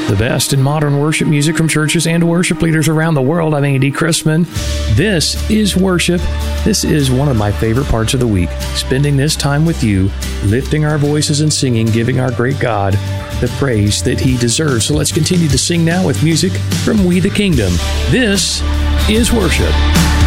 The best in modern worship music from churches and worship leaders around the world. I'm Andy Chrisman. This is worship. This is one of my favorite parts of the week, spending this time with you, lifting our voices and singing, giving our great God the praise that He deserves. So let's continue to sing now with music from We the Kingdom. This is worship.